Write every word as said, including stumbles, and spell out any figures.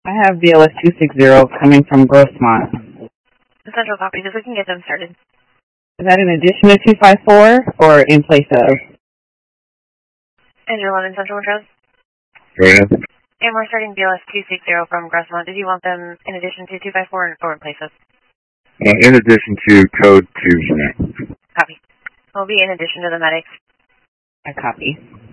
I have B L S two sixty coming from Grossmont. Central copy, just we can get them started. Is that in addition to two five four or in place of? And you're London Central Metros? Yeah. And we're starting B L S two sixty from Grossmont. Did you want them in addition to two five four or in place of? Uh, in addition to code two. Copy. Will be in addition to the medics. I copy.